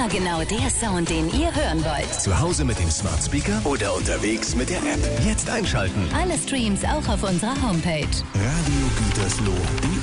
Immer genau der Sound, den ihr hören wollt. Zu Hause mit dem Smart Speaker oder unterwegs mit der App. Jetzt einschalten. Alle Streams auch auf unserer Homepage. Radio Gütersloh, die